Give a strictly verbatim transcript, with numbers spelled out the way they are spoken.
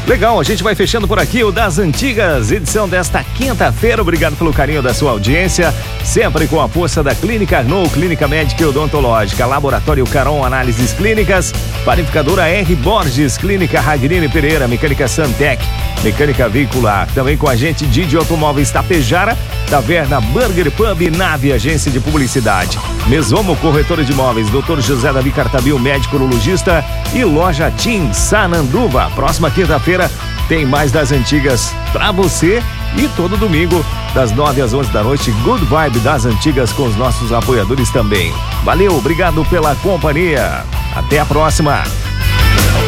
Legal, a gente vai fechando por aqui o Das Antigas, edição desta quinta-feira. Obrigado pelo carinho da sua audiência, sempre com a força da Clínica Arnoux, Clínica Médica e Odontológica, Laboratório Caron, Análises Clínicas, Panificadora R. Borges, Clínica Ragrini Pereira, Mecânica Santec, Mecânica Veicular. Também com a gente, Didi Automóveis Tapejara, Taverna Burger Pub, Nave, Agência de Publicidade, Mesomo Corretora de Imóveis, doutor José Davi Cartabil, médico urologista, e Loja Tim Sananduva. Próxima quinta-feira tem mais Das Antigas pra você, e todo domingo das nove às onze da noite, Good Vibe Das Antigas com os nossos apoiadores também. Valeu, obrigado pela companhia. Até a próxima.